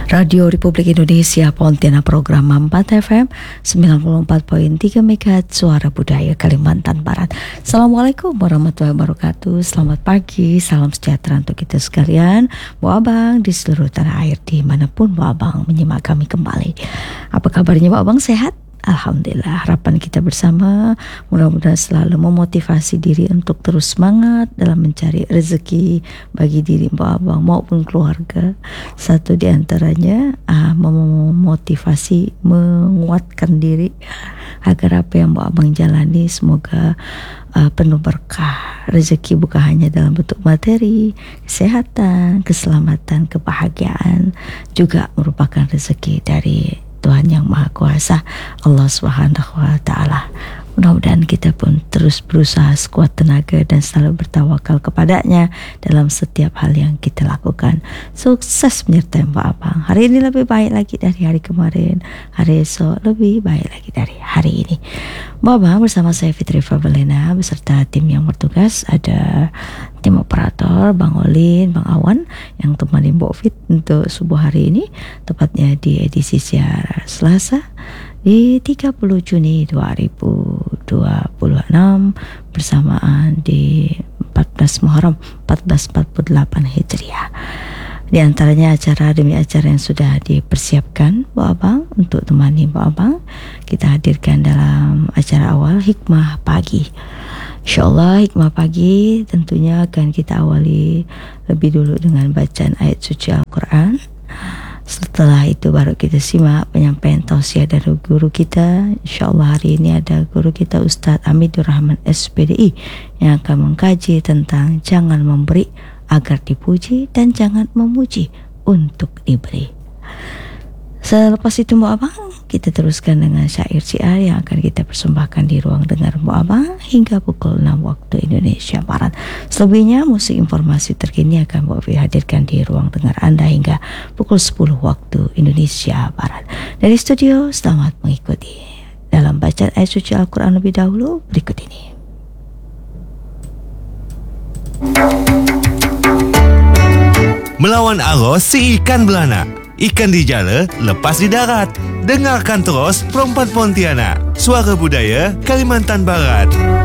Radio Republik Indonesia Pontianak program 4 FM 94.3 MHz Suara Budaya Kalimantan Barat. Assalamualaikum warahmatullahi wabarakatuh. Selamat pagi, salam sejahtera untuk kita sekalian, Bu Abang di seluruh tanah air dimanapun Bu Abang menyimak kami kembali. Apa kabarnya Bu Abang, sehat? Alhamdulillah. Harapan kita bersama mudah-mudahan selalu memotivasi diri untuk terus semangat dalam mencari rezeki bagi diri Mbak Abang maupun keluarga. Satu di antaranya memotivasi, menguatkan diri agar apa yang Mbak Abang jalani semoga penuh berkah. Rezeki bukan hanya dalam bentuk materi, kesehatan, keselamatan, kebahagiaan juga merupakan rezeki dari Tuhan yang Maha Kuasa, Allah Subhanahu wa Ta'ala. Mudah-mudahan kita pun terus berusaha sekuat tenaga dan selalu bertawakal kepadanya dalam setiap hal yang kita lakukan. Sukses menyertai Mbak Abang. Hari ini lebih baik lagi dari hari kemarin, hari esok lebih baik lagi dari hari ini. Mbak Abang bersama saya Fitri Fabelina beserta tim yang bertugas. Ada tim operator Bang Olin, Bang Awan yang temani Mbak Fit untuk subuh hari ini, tepatnya di edisi siar Selasa di 30 Juni 2026 bersamaan di 14 Muharram 1448 Hijriah. Di antaranya acara demi acara yang sudah dipersiapkan Bu Abang untuk temani Bu Abang, kita hadirkan dalam acara awal Hikmah Pagi. InsyaAllah Hikmah Pagi tentunya akan kita awali lebih dulu dengan bacaan ayat suci Al-Quran. Setelah itu baru kita simak penyampaian tausiah dari guru kita. InsyaAllah hari ini ada guru kita Ustadz Amidur Rahman SPDI yang akan mengkaji tentang jangan memberi agar dipuji dan jangan memuji untuk diberi. Selepas itu Mbak Abang, kita teruskan dengan syair-syair yang akan kita persembahkan di ruang dengar Mbak Abang hingga pukul 6 waktu Indonesia Barat. Selebihnya musik informasi terkini akan Mbak Abang hadirkan di ruang dengar Anda hingga pukul 10 waktu Indonesia Barat. Dari studio, selamat mengikuti dalam bacaan ayat suci Al-Quran lebih dahulu berikut ini. Melawan arus si ikan beranak. Ikan di jala, lepas di darat. Dengarkan terus Perempuan Pontianak, Suara Budaya Kalimantan Barat.